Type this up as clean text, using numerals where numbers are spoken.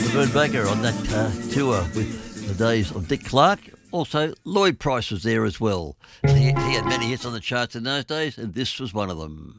Vern Baker on that tour with the days of Dick Clark. Also, Lloyd Price was there as well. He had many hits on the charts in those days, and this was one of them.